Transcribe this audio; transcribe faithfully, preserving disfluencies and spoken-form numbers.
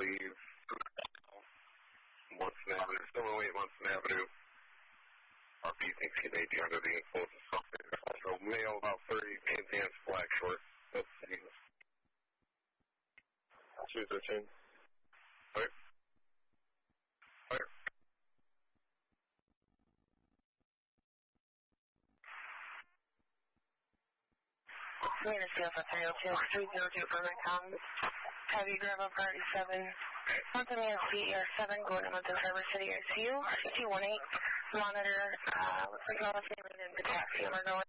believe. Munson Avenue, still away at Munson Avenue. R P thinks he may be under the influence of something. Also, male about thirty, jeans, pants, black shorts. That's Jesus. two thirteen. Clear. Clear. Later, C F F three oh two, three oh two for Macom. Heavy Gravel Party seven. Mountain Man C E R seven, going to Mountain Harbor City I C U. two one eight. Monitor, uh, looks like Mountain related to taxi. We're going